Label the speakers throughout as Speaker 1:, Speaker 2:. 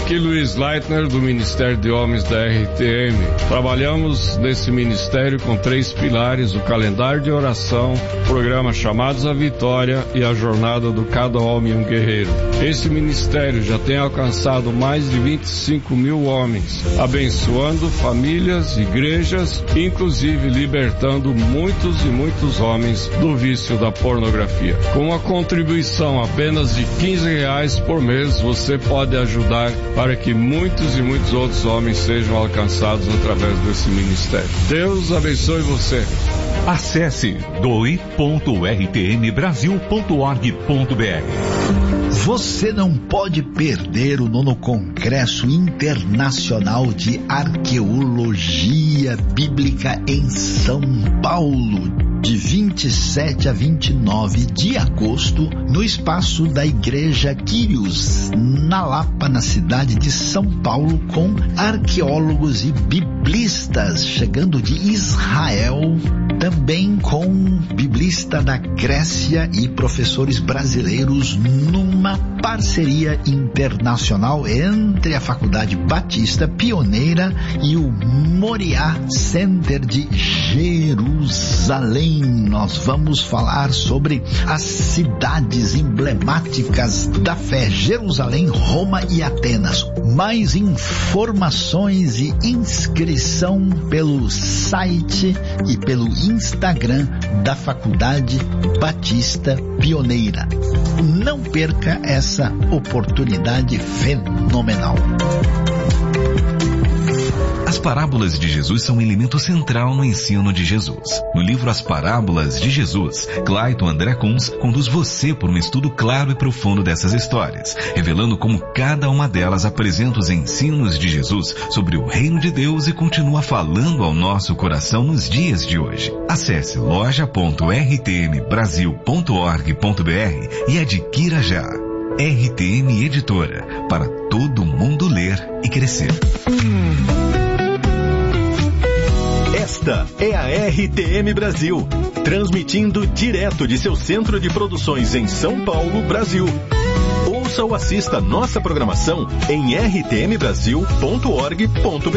Speaker 1: Aqui Luiz Leitner, do Ministério de Homens da RTM. Trabalhamos nesse ministério com 3 pilares: o calendário de oração, o programa Chamados à Vitória e a jornada do Cada Homem um Guerreiro. Esse ministério já tem alcançado mais de 25 mil homens, abençoando famílias, igrejas, inclusive libertando muitos e muitos homens do vício da pornografia. Com uma contribuição apenas de R$15 por mês, você pode ajudar para que muitos e muitos outros homens sejam alcançados através desse ministério. Deus abençoe você.
Speaker 2: Acesse doe.rtmbrasil.org.br.
Speaker 3: Você não pode perder o 9º Congresso Internacional de Arqueologia Bíblica em São Paulo, de 27 a 29 de agosto, no espaço da Igreja Quírios, na Lapa, na cidade de São Paulo, com arqueólogos e biblistas chegando de Israel, também com biblista da Grécia e professores brasileiros, numa parceria internacional entre a Faculdade Batista Pioneira e o Moriá Center de Jerusalém. Nós vamos falar sobre as cidades emblemáticas da fé: Jerusalém, Roma e Atenas. Mais informações e inscrição pelo site e pelo Instagram da Faculdade Batista Pioneira. Não perca essa oportunidade fenomenal.
Speaker 2: As parábolas de Jesus são um elemento central no ensino de Jesus. No livro As Parábolas de Jesus, Clayton André Kunz conduz você por um estudo claro e profundo dessas histórias, revelando como cada uma delas apresenta os ensinos de Jesus sobre o reino de Deus e continua falando ao nosso coração nos dias de hoje. Acesse loja.rtmbrasil.org.br e adquira já. RTM Editora, para todo mundo ler e crescer.
Speaker 4: Esta é a RTM Brasil, transmitindo direto de seu centro de produções em São Paulo, Brasil. Ouça ou assista nossa programação em rtmbrasil.org.br.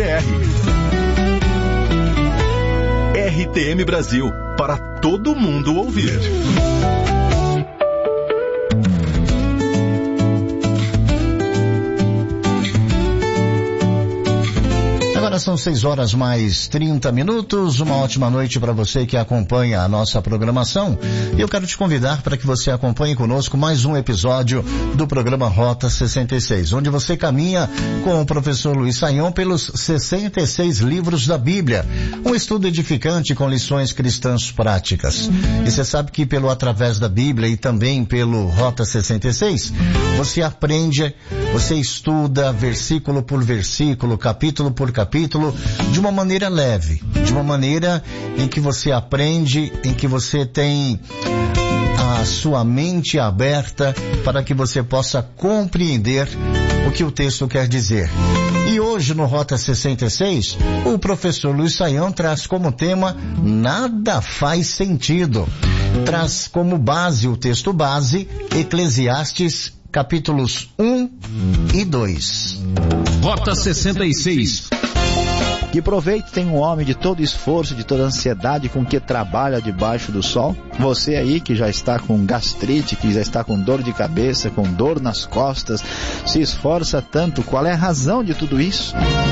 Speaker 4: RTM Brasil, para todo mundo ouvir.
Speaker 5: Agora são 6 horas mais 30 minutos. Uma ótima noite para você que acompanha a nossa programação. E eu quero te convidar para que você acompanhe conosco mais um episódio do programa Rota 66, onde você caminha com o professor Luiz Saião pelos 66 livros da Bíblia. Um estudo edificante com lições cristãs práticas. E você sabe que através da Bíblia e também pelo Rota 66, você aprende, você estuda versículo por versículo, capítulo por capítulo, de uma maneira leve, de uma maneira em que você aprende, em que você tem a sua mente aberta para que você possa compreender o que o texto quer dizer. E hoje no Rota 66, o professor Luiz Saião traz como tema Nada Faz Sentido. Traz como base, o texto base, Eclesiastes capítulos 1 e 2.
Speaker 6: Rota 66.
Speaker 7: Que proveito tem um homem de todo esforço, de toda ansiedade com que trabalha debaixo do sol? Você aí que já está com gastrite, que já está com dor de cabeça, com dor nas costas, se esforça tanto, qual é a razão de tudo isso?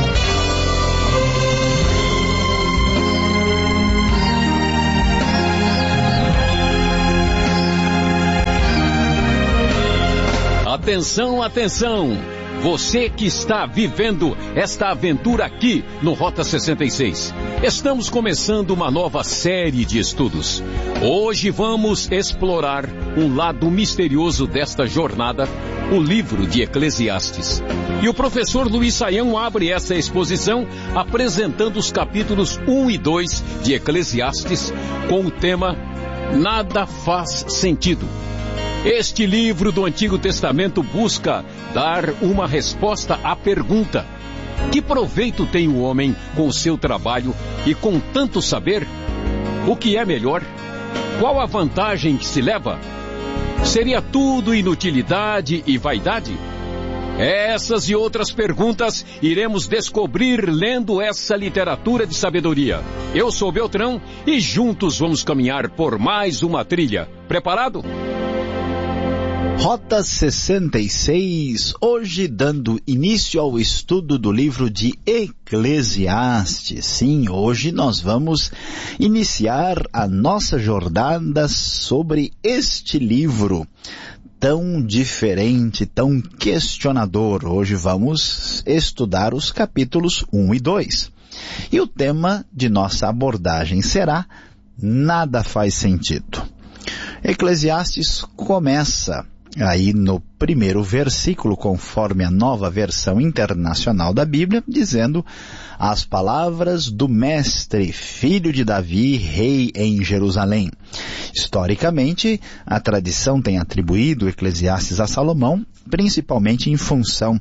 Speaker 6: Atenção, atenção! Você que está vivendo esta aventura aqui no Rota 66. Estamos começando uma nova série de estudos. Hoje vamos explorar um lado misterioso desta jornada, o livro de Eclesiastes. E o professor Luiz Saião abre essa exposição apresentando os capítulos 1 e 2 de Eclesiastes com o tema Nada Faz Sentido. Este livro do Antigo Testamento busca dar uma resposta à pergunta: que proveito tem o homem com o seu trabalho e com tanto saber? O que é melhor? Qual a vantagem que se leva? Seria tudo inutilidade e vaidade? Essas e outras perguntas iremos descobrir lendo essa literatura de sabedoria. Eu sou Beltrão e juntos vamos caminhar por mais uma trilha. Preparado?
Speaker 7: Rota 66, hoje dando início ao estudo do livro de Eclesiastes. Sim, hoje nós vamos iniciar a nossa jornada sobre este livro tão diferente, tão questionador. Hoje vamos estudar os capítulos 1 e 2. E o tema de nossa abordagem será Nada faz sentido. Eclesiastes começa aí no primeiro versículo, conforme a Nova Versão Internacional da Bíblia, dizendo: as palavras do mestre, filho de Davi, rei em Jerusalém. Historicamente, a tradição tem atribuído Eclesiastes a Salomão, principalmente em função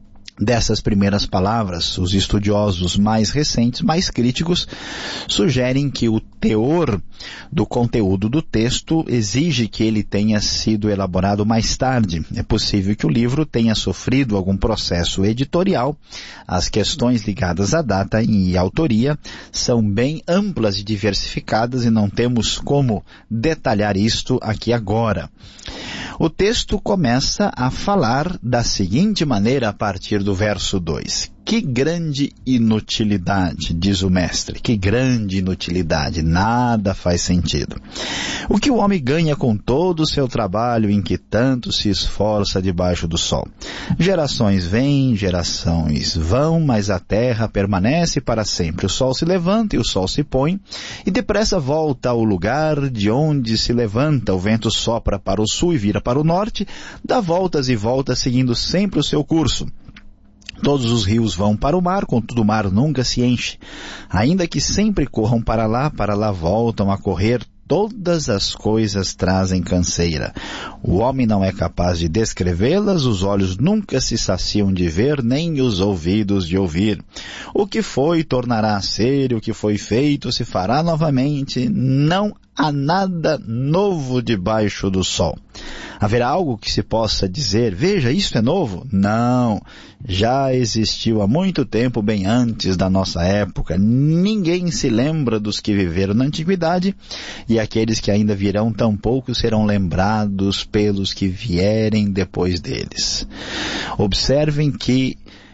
Speaker 7: dessas primeiras palavras. Os estudiosos mais recentes, mais críticos, sugerem que o teor do conteúdo do texto exige que ele tenha sido elaborado mais tarde. É possível que o livro tenha sofrido algum processo editorial. As questões ligadas à data e autoria são bem amplas e diversificadas e não temos como detalhar isto aqui agora. O texto começa a falar da seguinte maneira a partir do verso 2. Que grande inutilidade, diz o mestre, que grande inutilidade, nada faz sentido. O que o homem ganha com todo o seu trabalho em que tanto se esforça debaixo do sol? Gerações vêm, gerações vão, mas a terra permanece para sempre. O sol se levanta e o sol se põe, e depressa volta ao lugar de onde se levanta. O vento sopra para o sul e vira para o norte, dá voltas e voltas seguindo sempre o seu curso. Todos os rios vão para o mar, contudo o mar nunca se enche. Ainda que sempre corram para lá voltam a correr. Todas as coisas trazem canseira. O homem não é capaz de descrevê-las, os olhos nunca se saciam de ver, nem os ouvidos de ouvir. O que foi tornará a ser, o que foi feito se fará novamente. Não há nada novo debaixo do sol. Haverá algo que se possa dizer, veja, isto é novo? Não, já existiu há muito tempo, bem antes da nossa época. Ninguém se lembra dos que viveram na antiguidade, e aqueles que ainda virão tampouco serão lembrados pelos que vierem depois deles. Observem que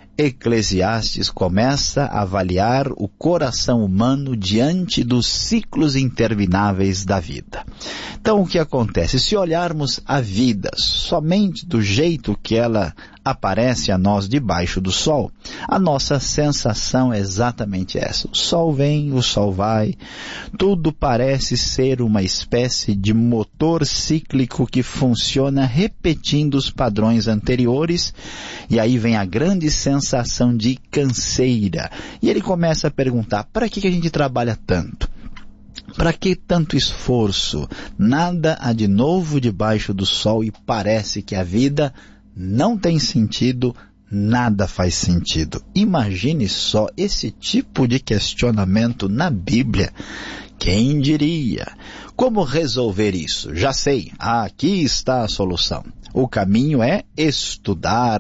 Speaker 7: Eclesiastes começa a avaliar o coração humano diante dos ciclos intermináveis da vida. Então, o que acontece? Se olharmos a vida somente do jeito que ela aparece a nós debaixo do sol, a nossa sensação é exatamente essa. O sol vem, o sol vai, tudo parece ser uma espécie de motor cíclico que funciona repetindo os padrões anteriores, e aí vem a grande sensação de canseira. E ele começa a perguntar, para que a gente trabalha tanto? Para que tanto esforço? Nada há de novo debaixo do sol e parece que a vida não tem sentido, nada faz sentido. Imagine só esse tipo de questionamento na Bíblia. Quem diria? Como resolver isso? Já sei, aqui está a solução. O caminho é estudar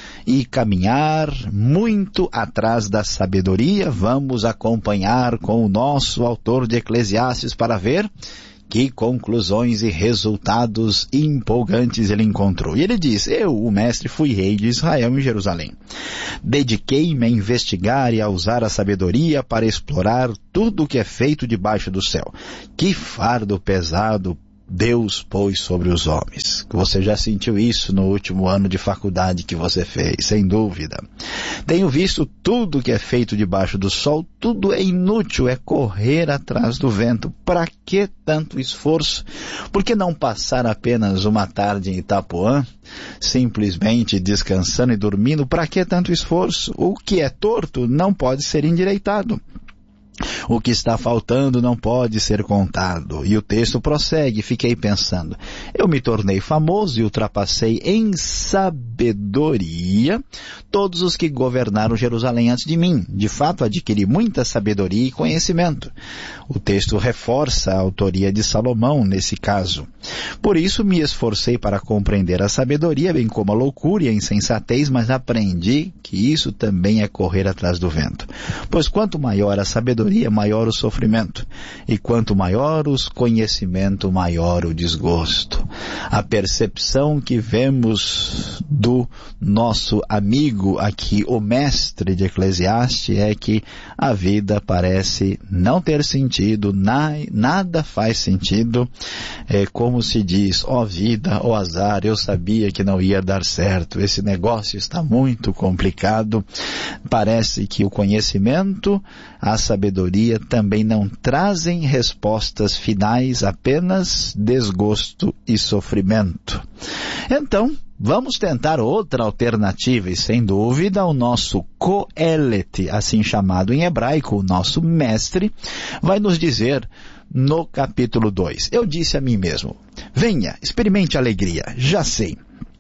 Speaker 7: e caminhar muito atrás da sabedoria. Vamos acompanhar com o nosso autor de Eclesiastes para ver que conclusões e resultados empolgantes ele encontrou. E ele diz, eu, o mestre, fui rei de Israel em Jerusalém. Dediquei-me a investigar e a usar a sabedoria para explorar tudo o que é feito debaixo do céu. Que fardo pesado Deus pôs sobre os homens. Você já sentiu isso no último ano de faculdade que você fez, sem dúvida. Tenho visto tudo que é feito debaixo do sol, tudo é inútil, é correr atrás do vento. Para que tanto esforço? Por que não passar apenas uma tarde em Itapuã, simplesmente descansando e dormindo? Para que tanto esforço? O que é torto não pode ser endireitado. O que está faltando não pode ser contado. E o texto prossegue, fiquei pensando. Eu me tornei famoso e ultrapassei em sabedoria todos os que governaram Jerusalém antes de mim. De fato, adquiri muita sabedoria e conhecimento. O texto reforça a autoria de Salomão nesse caso. Por isso me esforcei para compreender a sabedoria, bem como a loucura e a insensatez, mas aprendi que isso também é correr atrás do vento. Pois quanto maior a sabedoria, maior o sofrimento. E quanto maior o conhecimento, maior o desgosto. A percepção que vemos do nosso amigo aqui, o mestre de Eclesiastes, é que a vida parece não ter sentido, nada faz sentido. É como se diz, ó vida, ó azar, eu sabia que não ia dar certo, esse negócio está muito complicado. Parece que o conhecimento, a sabedoria também não trazem respostas finais, apenas desgosto e sofrimento. Então, vamos tentar outra alternativa e, sem dúvida, o nosso Coelet, assim chamado em hebraico, o nosso mestre, vai nos dizer no capítulo 2. Eu disse a mim mesmo, venha, experimente a alegria, já sei.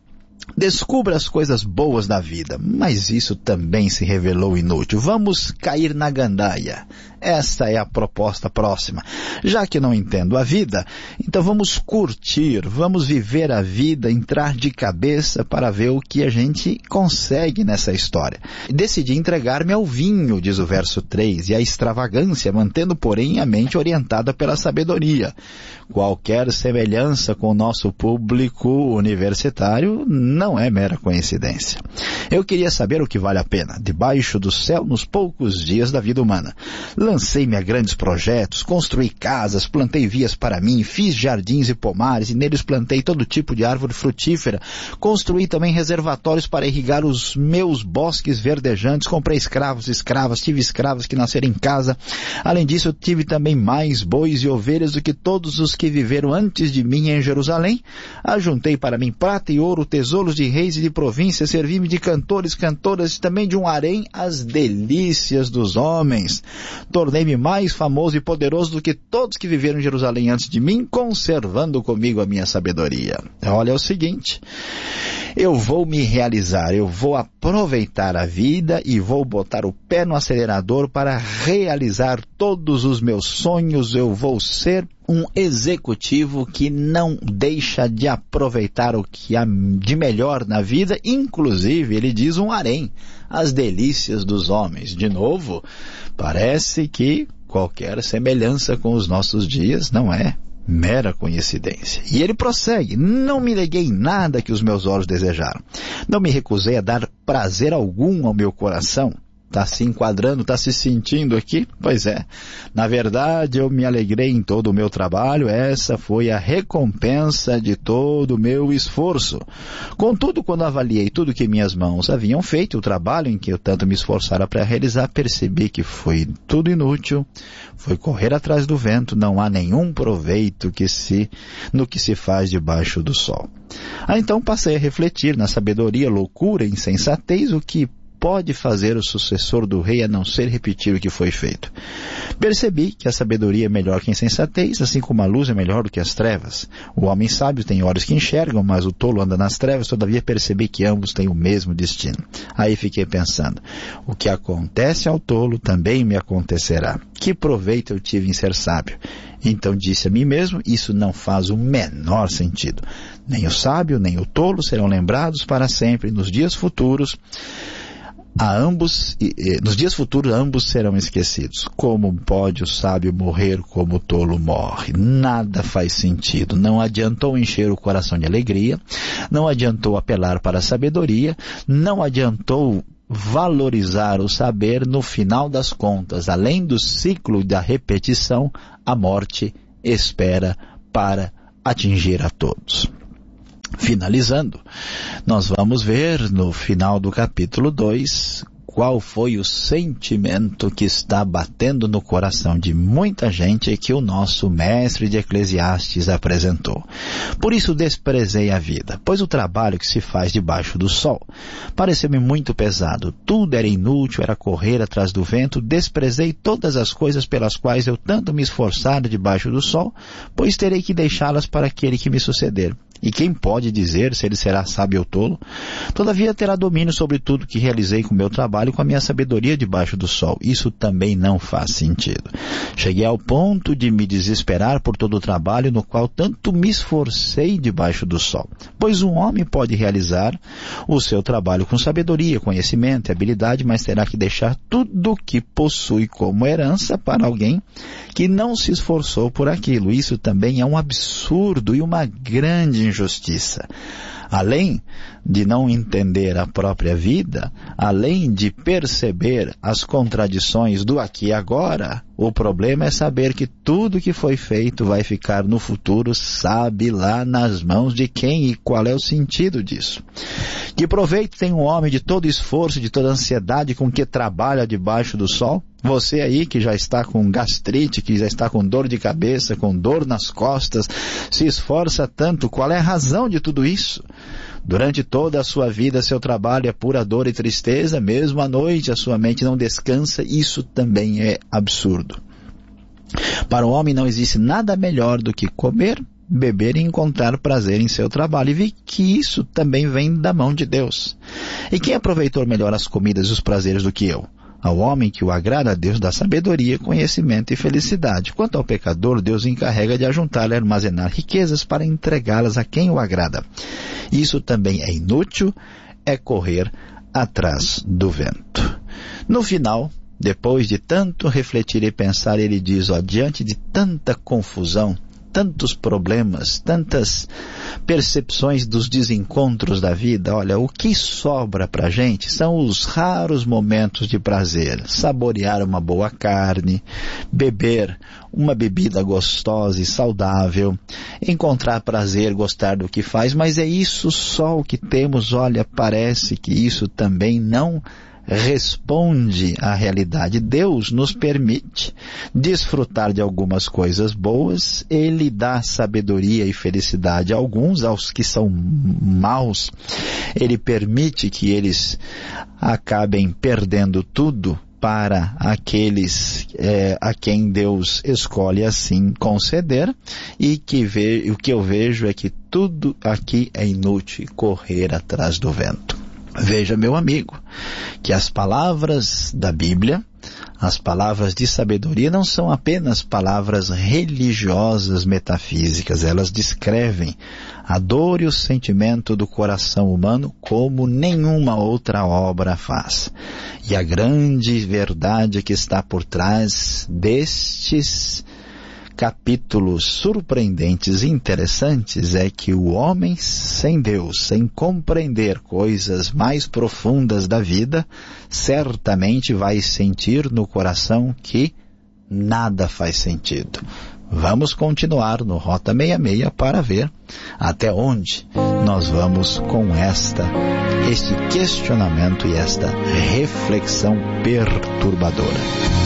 Speaker 7: Descubra as coisas boas da vida, mas isso também se revelou inútil. Vamos cair na gandaia. Esta é a proposta próxima. Já que não entendo a vida, então vamos curtir, vamos viver a vida, entrar de cabeça para ver o que a gente consegue nessa história. Decidi entregar-me ao vinho, diz o verso 3, e à extravagância, mantendo, porém, a mente orientada pela sabedoria. Qualquer semelhança com o nosso público universitário não é mera coincidência. Eu queria saber o que vale a pena, debaixo do céu, nos poucos dias da vida humana. Lancei-me a grandes projetos, construí casas, plantei vias para mim, fiz jardins e pomares, e neles plantei todo tipo de árvore frutífera. Construí também reservatórios para irrigar os meus bosques verdejantes, comprei escravos e escravas, tive escravos que nasceram em casa. Além disso, eu tive também mais bois e ovelhas do que todos os que viveram antes de mim em Jerusalém. Ajuntei para mim prata e ouro, tesouros de reis e de províncias, servi-me de cantores, cantoras e também de um harém, as delícias dos homens. Tornei-me mais famoso e poderoso do que todos que viveram em Jerusalém antes de mim, conservando comigo a minha sabedoria. Olha, é o seguinte, eu vou me realizar, eu vou aproveitar a vida e vou botar o pé no acelerador para realizar todos os meus sonhos. Eu vou ser um executivo que não deixa de aproveitar o que há de melhor na vida, inclusive, ele diz, um harém, as delícias dos homens. De novo, parece que qualquer semelhança com os nossos dias não é mera coincidência. E ele prossegue, não me neguei nada que os meus olhos desejaram. Não me recusei a dar prazer algum ao meu coração. Está se enquadrando, está se sentindo aqui? Pois é. Na verdade, eu me alegrei em todo o meu trabalho. Essa foi a recompensa de todo o meu esforço. Contudo, quando avaliei tudo que minhas mãos haviam feito, o trabalho em que eu tanto me esforçara para realizar, percebi que foi tudo inútil, foi correr atrás do vento, não há nenhum proveito no que se faz debaixo do sol. Então passei a refletir na sabedoria, loucura e insensatez, o que pode fazer o sucessor do rei a não ser repetir o que foi feito. Percebi que a sabedoria é melhor que a insensatez, assim como a luz é melhor do que as trevas. O homem sábio tem olhos que enxergam, mas o tolo anda nas trevas. Todavia percebi que ambos têm o mesmo destino. Aí fiquei pensando, o que acontece ao tolo também me acontecerá. Que proveito eu tive em ser sábio? Então disse a mim mesmo, isso não faz o menor sentido. Nem o sábio, nem o tolo serão lembrados para sempre. Nos dias futuros, ambos serão esquecidos. Como pode o sábio morrer como o tolo morre? Nada faz sentido. Não adiantou encher o coração de alegria, não adiantou apelar para a sabedoria, não adiantou valorizar o saber. No final das contas, além do ciclo da repetição, a morte espera para atingir a todos. Finalizando, nós vamos ver no final do capítulo 2 qual foi o sentimento que está batendo no coração de muita gente que o nosso mestre de Eclesiastes apresentou. Por isso desprezei a vida, pois o trabalho que se faz debaixo do sol pareceu-me muito pesado. Tudo era inútil, era correr atrás do vento. Desprezei todas as coisas pelas quais eu tanto me esforçara debaixo do sol, pois terei que deixá-las para aquele que me suceder. E quem pode dizer se ele será sábio ou tolo? Todavia terá domínio sobre tudo que realizei com o meu trabalho e com a minha sabedoria debaixo do sol. Isso também não faz sentido. Cheguei ao ponto de me desesperar por todo o trabalho no qual tanto me esforcei debaixo do sol. Pois um homem pode realizar o seu trabalho com sabedoria, conhecimento e habilidade, mas terá que deixar tudo o que possui como herança para alguém que não se esforçou por aquilo. Isso também é um absurdo e uma grande injustiça. Além de não entender a própria vida, além de perceber as contradições do aqui e agora, o problema é saber que tudo que foi feito vai ficar no futuro, sabe lá nas mãos de quem e qual é o sentido disso. Que proveito tem um homem de todo esforço, de toda ansiedade com que trabalha debaixo do sol? Você aí que já está com gastrite, que já está com dor de cabeça, com dor nas costas, se esforça tanto, qual é a razão de tudo isso? Durante toda a sua vida, seu trabalho é pura dor e tristeza, mesmo à noite a sua mente não descansa, isso também é absurdo. Para o homem não existe nada melhor do que comer, beber e encontrar prazer em seu trabalho, e vi que isso também vem da mão de Deus. E quem aproveitou melhor as comidas e os prazeres do que eu? Ao homem que o agrada a Deus dá sabedoria, conhecimento e felicidade. Quanto ao pecador, Deus o encarrega de ajuntar e armazenar riquezas para entregá-las a quem o agrada. Isso também é inútil, é correr atrás do vento. No final, depois de tanto refletir e pensar, ele diz, diante de tanta confusão, tantos problemas, tantas percepções dos desencontros da vida, olha, o que sobra para a gente são os raros momentos de prazer, saborear uma boa carne, beber uma bebida gostosa e saudável, encontrar prazer, gostar do que faz, mas é isso só o que temos, olha, parece que isso também não responde à realidade. Deus nos permite desfrutar de algumas coisas boas, Ele dá sabedoria e felicidade a alguns, aos que são maus, Ele permite que eles acabem perdendo tudo para aqueles a quem Deus escolhe assim conceder, e o que eu vejo é que tudo aqui é inútil, correr atrás do vento. Veja, meu amigo, que as palavras da Bíblia, as palavras de sabedoria, não são apenas palavras religiosas, metafísicas. Elas descrevem a dor e o sentimento do coração humano como nenhuma outra obra faz. E a grande verdade que está por trás destes capítulos surpreendentes e interessantes é que o homem sem Deus, sem compreender coisas mais profundas da vida, certamente vai sentir no coração que nada faz sentido. Vamos continuar no Rota 66 para ver até onde nós vamos com este questionamento e esta reflexão perturbadora.